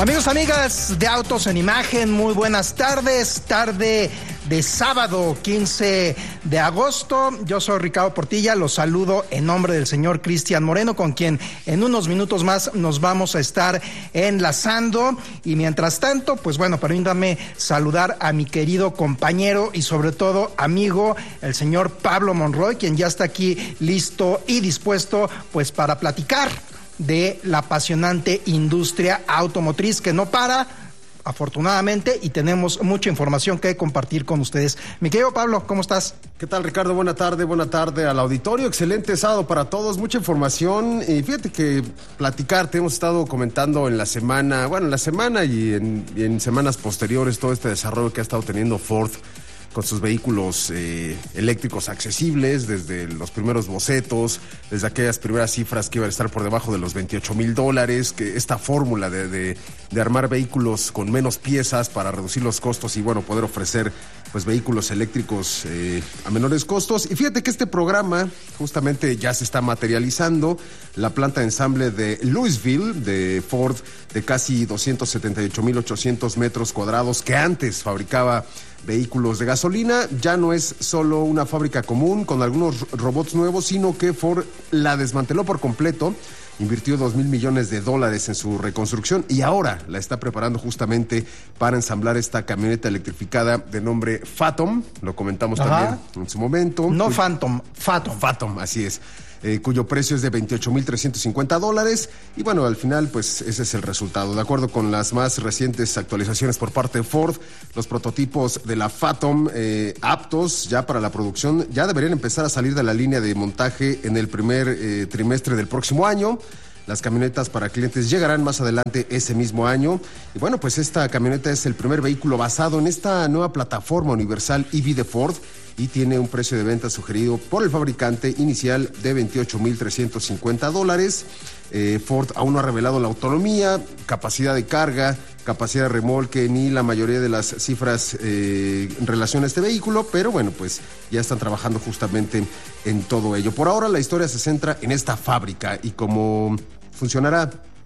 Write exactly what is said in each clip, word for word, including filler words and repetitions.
Amigos, amigas de Autos en Imagen, muy buenas tardes, tarde de sábado quince de agosto. Yo soy Ricardo Portilla, los saludo en nombre del señor Cristian Moreno, con quien en unos minutos más nos vamos a estar enlazando. Y mientras tanto, pues bueno, permítame saludar a mi querido compañero y sobre todo amigo, el señor Pablo Monroy, quien ya está aquí listo y dispuesto pues para platicar de la apasionante industria automotriz que no para, afortunadamente, y tenemos mucha información que compartir con ustedes. Mi querido Pablo, ¿cómo estás? ¿Qué tal, Ricardo? Buena tarde, buena tarde al auditorio. Excelente sábado para todos, mucha información. Y fíjate que platicarte, hemos estado comentando en la semana, bueno, en la semana y en, y en semanas posteriores todo este desarrollo que ha estado teniendo Ford con sus vehículos eh, eléctricos accesibles, desde los primeros bocetos, desde aquellas primeras cifras que iban a estar por debajo de los veintiocho mil dólares, que esta fórmula de, de, de armar vehículos con menos piezas para reducir los costos y bueno, poder ofrecer pues vehículos eléctricos eh, a menores costos. Y fíjate que este programa justamente ya se está materializando. La planta de ensamble de Louisville, de Ford, de casi doscientos setenta y ocho mil ochocientos metros cuadrados, que antes fabricaba vehículos de gasolina, ya no es solo una fábrica común con algunos robots nuevos, sino que Ford la desmanteló por completo, invirtió dos mil millones de dólares en su reconstrucción y ahora la está preparando justamente para ensamblar esta camioneta electrificada de nombre Phantom. Lo comentamos Ajá. también en su momento. No cuyo... Phantom, Phantom. Phantom, así es. Eh, cuyo precio es de veintiocho mil trescientos cincuenta dólares y bueno, al final pues ese es el resultado. De acuerdo con las más recientes actualizaciones por parte de Ford, los prototipos de la Phantom eh, aptos ya para la producción ya deberían empezar a salir de la línea de montaje en el primer eh, trimestre del próximo año. Las camionetas para clientes llegarán más adelante ese mismo año. Y bueno, pues esta camioneta es el primer vehículo basado en esta nueva plataforma universal E V de Ford y tiene un precio de venta sugerido por el fabricante inicial de veintiocho mil trescientos cincuenta dólares. Eh, Ford aún no ha revelado la autonomía, capacidad de carga, capacidad de remolque, ni la mayoría de las cifras eh, en relación a este vehículo, pero bueno, pues ya están trabajando justamente en todo ello. Por ahora la historia se centra en esta fábrica y cómo funcionará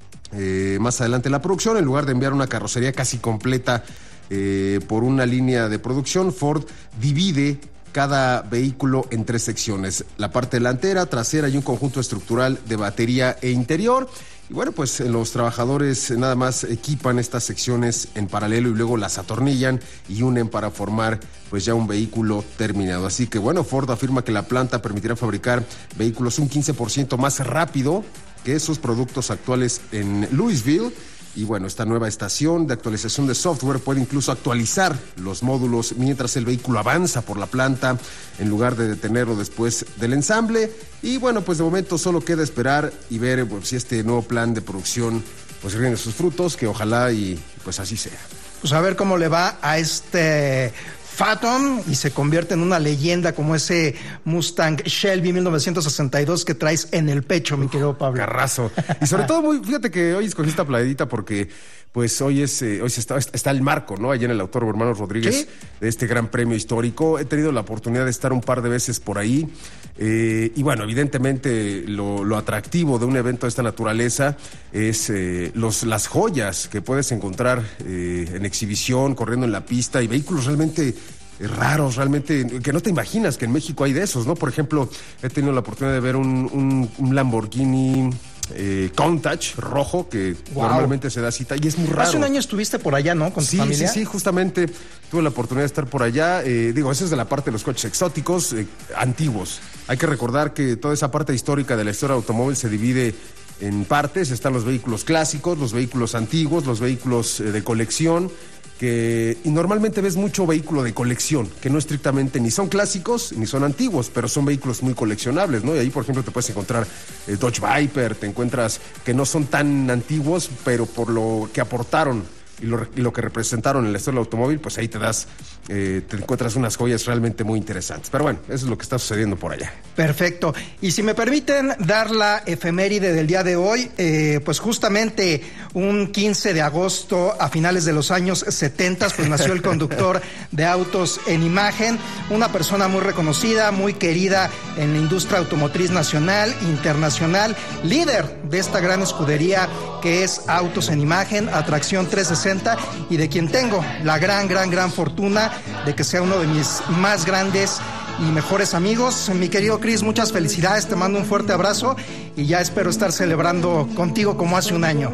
eh, más adelante la producción. En lugar de enviar una carrocería casi completa eh, por una línea de producción, Ford divide cada vehículo en tres secciones: la parte delantera, trasera y un conjunto estructural de batería e interior. Y bueno, pues los trabajadores nada más equipan estas secciones en paralelo y luego las atornillan y unen para formar pues ya un vehículo terminado. Así que bueno, Ford afirma que la planta permitirá fabricar vehículos un quince por ciento más rápido que sus productos actuales en Louisville. Y bueno, esta nueva estación de actualización de software puede incluso actualizar los módulos mientras el vehículo avanza por la planta, en lugar de detenerlo después del ensamble. Y bueno, pues de momento solo queda esperar y ver pues, si este nuevo plan de producción pues rinde sus frutos, que ojalá y pues así sea. Pues a ver cómo le va a este Phantom y se convierte en una leyenda como ese Mustang Shelby mil novecientos sesenta y dos que traes en el pecho, mi querido Pablo. Carrazo. Y sobre todo, muy, fíjate que hoy escogí esta playerita porque pues hoy es eh, hoy se está, está el marco, ¿no? Allá en el Autódromo Hermanos Rodríguez, ¿sí?, de este gran premio histórico. He tenido la oportunidad de estar un par de veces por ahí. Eh, y bueno, evidentemente lo, lo atractivo de un evento de esta naturaleza es eh, los, las joyas que puedes encontrar eh, en exhibición, corriendo en la pista, y vehículos realmente raros, realmente que no te imaginas que en México hay de esos, ¿no? Por ejemplo, he tenido la oportunidad de ver un, un, un Lamborghini Eh, Countach rojo que wow. normalmente se da cita y es muy raro. Hace un año estuviste por allá, ¿no? Con tu sí, familia. Sí, sí, justamente tuve la oportunidad de estar por allá. Eh, digo, eso es de la parte de los coches exóticos eh, antiguos. Hay que recordar que toda esa parte histórica de la historia automóvil se divide en partes. Están los vehículos clásicos, los vehículos antiguos, los vehículos eh, de colección. Que, y normalmente ves mucho vehículo de colección, que no estrictamente ni son clásicos ni son antiguos, pero son vehículos muy coleccionables, ¿no? Y ahí, por ejemplo, te puedes encontrar eh, Dodge Viper, te encuentras que no son tan antiguos, pero por lo que aportaron y lo, y lo que representaron en la historia del automóvil, pues ahí te das, eh, te encuentras unas joyas realmente muy interesantes. Pero bueno, eso es lo que está sucediendo por allá. Perfecto. Y si me permiten dar la efeméride del día de hoy, eh, pues justamente un quince de agosto a finales de los años setenta, pues nació el conductor de Autos en Imagen, una persona muy reconocida, muy querida en la industria automotriz nacional, internacional, líder de esta gran escudería que es Autos en Imagen, Atracción trescientos sesenta, y de quien tengo la gran, gran, gran fortuna de que sea uno de mis más grandes y mejores amigos. Mi querido Cris, muchas felicidades, te mando un fuerte abrazo y ya espero estar celebrando contigo como hace un año.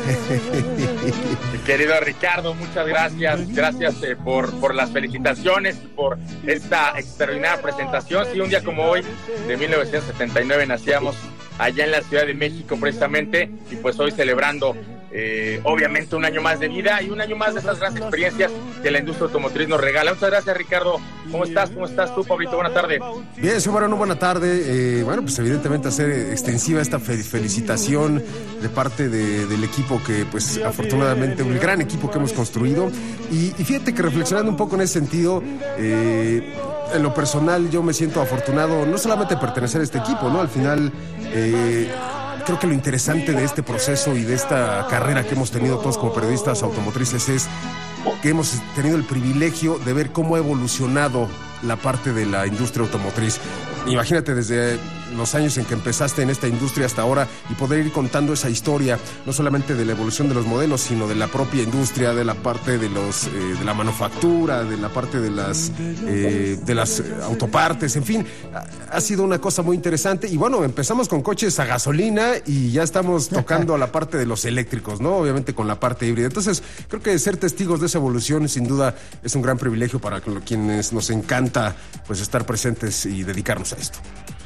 Mi querido Ricardo, muchas gracias, gracias eh, por, por las felicitaciones y por esta extraordinaria presentación. Sí, un día como hoy, de mil novecientos setenta y nueve, nacíamos allá en la Ciudad de México precisamente, y pues hoy celebrando eh, obviamente un año más de vida y un año más de esas grandes experiencias que la industria automotriz nos regala. Muchas gracias, Ricardo. ¿Cómo estás? ¿Cómo estás tú, Pablito? Buena tarde. Bien, sí, bueno, buena tarde. Eh, bueno, pues evidentemente hacer extensiva esta fe- felicitación de parte de, del equipo que, pues afortunadamente, un gran equipo que hemos construido. Y, y fíjate que reflexionando un poco en ese sentido, eh, en lo personal yo me siento afortunado no solamente de pertenecer a este equipo, ¿no? Al final, eh, creo que lo interesante de este proceso y de esta carrera que hemos tenido todos como periodistas automotrices es que hemos tenido el privilegio de ver cómo ha evolucionado la parte de la industria automotriz. Imagínate desde los años en que empezaste en esta industria hasta ahora y poder ir contando esa historia, no solamente de la evolución de los modelos, sino de la propia industria, de la parte de los eh, de la manufactura, de la parte de las eh, de las autopartes, en fin, ha, ha sido una cosa muy interesante. Y bueno, empezamos con coches a gasolina y ya estamos tocando a la parte de los eléctricos, ¿no? Obviamente con la parte híbrida. Entonces, creo que ser testigos de esa evolución sin duda es un gran privilegio para quienes nos encanta pues estar presentes y dedicarnos a esto.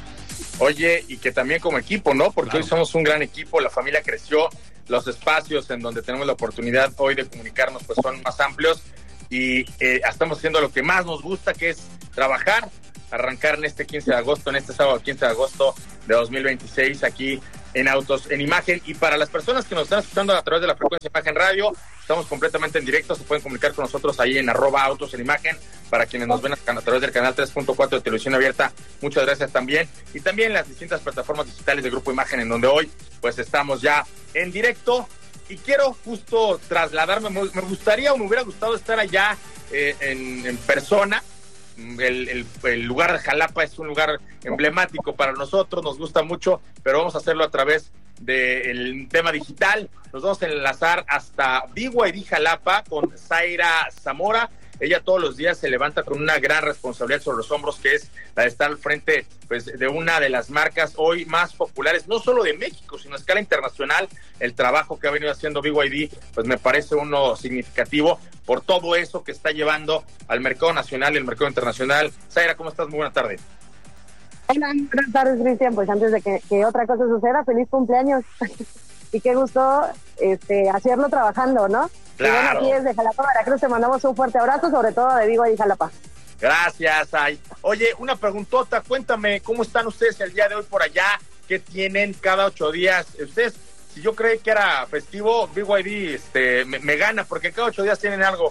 Oye, y que también como equipo, ¿no? Porque claro, hoy somos un gran equipo, la familia creció, los espacios en donde tenemos la oportunidad hoy de comunicarnos pues son más amplios y eh, estamos haciendo lo que más nos gusta, que es trabajar, arrancar en este quince de agosto, en este sábado quince de agosto de dos mil veintiséis aquí en Autos en Imagen. Y para las personas que nos están escuchando a través de la frecuencia Imagen Radio, estamos completamente en directo, se pueden comunicar con nosotros ahí en arroba Autos en Imagen. Para quienes nos ven a través del canal tres punto cuatro de Televisión Abierta, muchas gracias también. Y también las distintas plataformas digitales de Grupo Imagen, en donde hoy pues estamos ya en directo. Y quiero justo trasladarme, me gustaría o me hubiera gustado estar allá eh, en, en persona. El, el, el lugar de Jalapa es un lugar emblemático para nosotros, nos gusta mucho, pero vamos a hacerlo a través del tema digital. Nos vamos a enlazar hasta B Y D Jalapa con Zaira Zamora. Ella todos los días se levanta con una gran responsabilidad sobre los hombros, que es la de estar al frente pues, de una de las marcas hoy más populares, no solo de México, sino a escala internacional. El trabajo que ha venido haciendo B Y D, pues me parece uno significativo por todo eso que está llevando al mercado nacional y el mercado internacional. Zaira, ¿cómo estás? Muy buena tarde. Hola, buenas tardes, Cristian. Pues antes de que, que otra cosa suceda, feliz cumpleaños. Y qué gusto este, hacerlo trabajando, ¿no? Claro. Y bueno, aquí desde Jalapa, Veracruz, te mandamos un fuerte abrazo, sobre todo de Vigo y Jalapa. Gracias, Ay. Oye, una preguntota, cuéntame, ¿cómo están ustedes el día de hoy por allá? ¿Qué tienen cada ocho días? Ustedes, si yo creí que era festivo, B Y D este, me, me gana, porque cada ocho días tienen algo.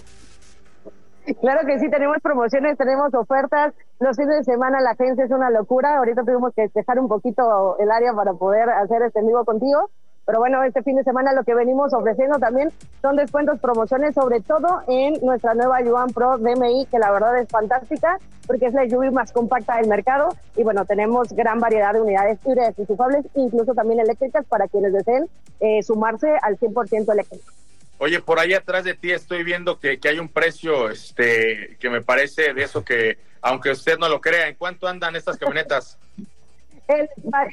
Claro que sí, tenemos promociones, tenemos ofertas. Los fines de semana la agencia es una locura. Ahorita tuvimos que dejar un poquito el área para poder hacer este en vivo contigo. Pero bueno, este fin de semana lo que venimos ofreciendo también son descuentos, promociones, sobre todo en nuestra nueva Yuan Pro D M I, que la verdad es fantástica, porque es la S U V más compacta del mercado. Y bueno, tenemos gran variedad de unidades híbridas enchufables, incluso también eléctricas, para quienes deseen eh, sumarse al cien por ciento eléctrico. Oye, por ahí atrás de ti estoy viendo que, que hay un precio este que me parece de eso que, aunque usted no lo crea, ¿en cuánto andan estas camionetas? El valor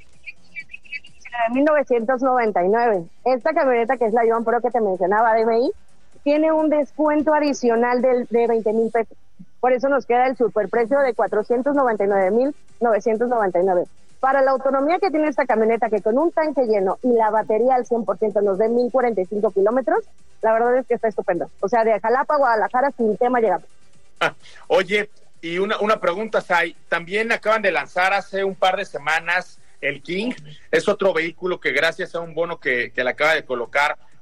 de mil novecientos noventa y nueve. Esta camioneta, que es la Yuan Pro que te mencionaba, D M I, tiene un descuento adicional de, de veinte mil pesos. Por eso nos queda el superprecio de cuatrocientos noventa y nueve mil novecientos noventa y nueve. Para la autonomía que tiene esta camioneta, que con un tanque lleno y la batería al cien por ciento nos dé mil cuarenta y cinco kilómetros, la verdad es que está estupendo. O sea, de Jalapa a Guadalajara sin tema llegamos. Ah, oye, y una, una pregunta, Sai. También acaban de lanzar hace un par de semanas el King. Es otro vehículo que gracias a un bono que, que le acaba de colocar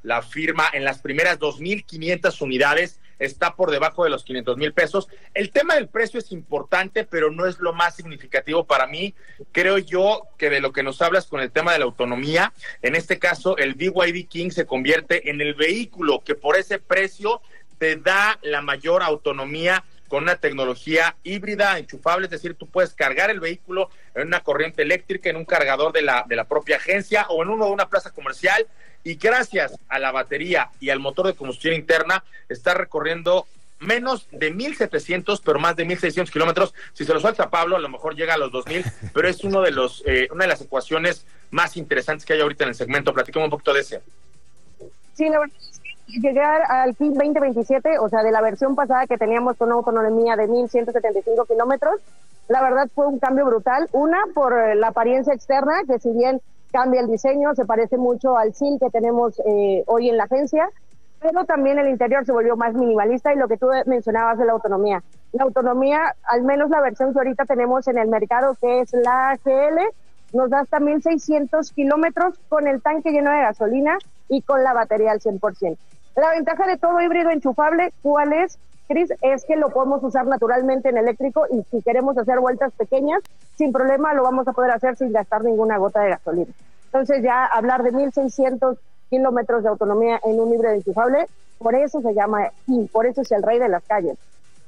la firma en las primeras dos mil quinientas unidades, está por debajo de los quinientos mil pesos. El tema del precio es importante, pero no es lo más significativo para mí. Creo yo que de lo que nos hablas con el tema de la autonomía, en este caso el B Y D King se convierte en el vehículo que por ese precio te da la mayor autonomía con una tecnología híbrida, enchufable, es decir, tú puedes cargar el vehículo en una corriente eléctrica, en un cargador de la, de la propia agencia o en uno de una plaza comercial, y gracias a la batería y al motor de combustión interna está recorriendo menos de mil setecientos, pero más de mil seiscientos kilómetros. Si se lo suelta Pablo, a lo mejor llega a los dos mil, pero es uno de los eh, una de las ecuaciones más interesantes que hay ahorita en el segmento. Platícame un poquito de ese. Sí, la verdad es que llegar al King veinte veintisiete, o sea, de la versión pasada que teníamos con una autonomía de mil ciento setenta y cinco kilómetros, la verdad fue un cambio brutal. Una, por la apariencia externa, que si bien cambia el diseño, se parece mucho al S I L que tenemos eh, hoy en la agencia, pero también el interior se volvió más minimalista, y lo que tú mencionabas de la autonomía. La autonomía, al menos la versión que ahorita tenemos en el mercado, que es la G L, nos da hasta mil seiscientos kilómetros con el tanque lleno de gasolina y con la batería al cien por ciento. La ventaja de todo híbrido enchufable, ¿cuál es, Cris? Es que lo podemos usar naturalmente en eléctrico, y si queremos hacer vueltas pequeñas, sin problema lo vamos a poder hacer sin gastar ninguna gota de gasolina. Entonces ya hablar de mil seiscientos kilómetros de autonomía en un híbrido enchufable, por eso se llama King, por eso es el rey de las calles.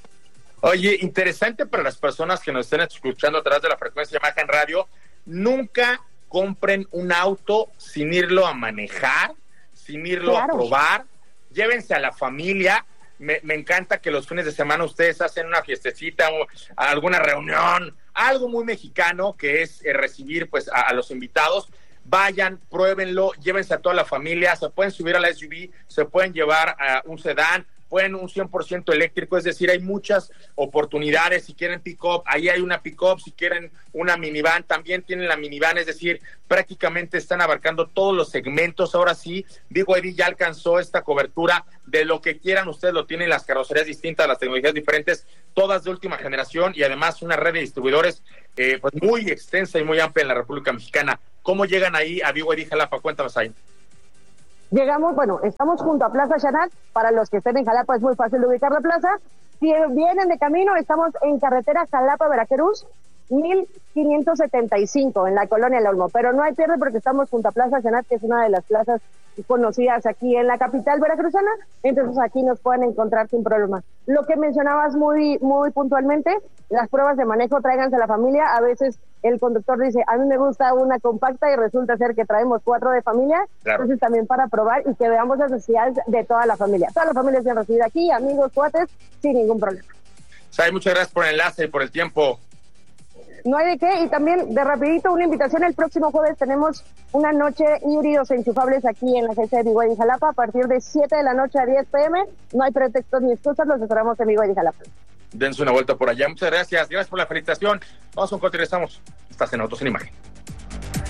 Oye, interesante para las personas que nos estén escuchando a través de la frecuencia Yamaha en radio, nunca compren un auto sin irlo a manejar, sin irlo claro. a probar, llévense a la familia. Me, me encanta que los fines de semana ustedes hacen una fiestecita, o alguna reunión, algo muy mexicano, que es eh, recibir pues a, a los invitados. Vayan, pruébenlo, llévense a toda la familia, se pueden subir a la S U V, se pueden llevar a un sedán, pueden un cien por ciento eléctrico, es decir, hay muchas oportunidades. Si quieren pick-up, ahí hay una pick-up. Si quieren una minivan, también tienen la minivan, es decir, prácticamente están abarcando todos los segmentos. Ahora sí, B Y D ya alcanzó esta cobertura de lo que quieran, ustedes lo tienen, las carrocerías distintas, las tecnologías diferentes, todas de última generación, y además una red de distribuidores eh, pues muy extensa y muy amplia en la República Mexicana. ¿Cómo llegan ahí a B Y D Jalapa? Cuéntanos ahí. Llegamos, bueno, estamos junto a Plaza Chanat. Para los que estén en Jalapa es muy fácil de ubicar la plaza. Si vienen de camino, estamos en carretera Jalapa-Veracruz, mil quinientos setenta y cinco, en la colonia El Olmo. Pero no hay pierde porque estamos junto a Plaza Chanat, que es una de las plazas conocidas aquí en la capital veracruzana. Entonces aquí nos pueden encontrar sin problema. Lo que mencionabas muy muy puntualmente, las pruebas de manejo, tráiganse a la familia. A veces el conductor dice, a mí me gusta una compacta, y resulta ser que traemos cuatro de familia. Claro. Entonces también para probar y que veamos las necesidades de toda la familia. Toda la familia se han recibido aquí, amigos, cuates, sin ningún problema. Sai, muchas gracias por el enlace y por el tiempo. No hay de qué. Y también de rapidito una invitación: el próximo jueves tenemos una noche híbridos enchufables aquí en la agencia de B Y D Jalapa a partir de siete de la noche a diez pe eme. No hay pretextos ni excusas, los esperamos en B Y D Jalapa. Dense una vuelta por allá. Muchas gracias. Gracias por la felicitación. Vamos a un corte y regresamos. Estás en Autos en Imagen.